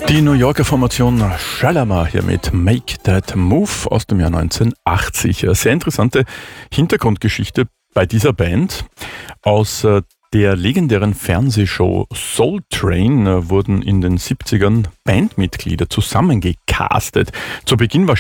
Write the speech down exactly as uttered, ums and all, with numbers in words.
Die New Yorker Formation Shalamar hier mit Make That Move aus dem Jahr neunzehnhundertachtzig. Eine sehr interessante Hintergrundgeschichte bei dieser Band. Aus der legendären Fernsehshow Soul Train wurden in den siebzigern Bandmitglieder zusammengecastet. Zu Beginn war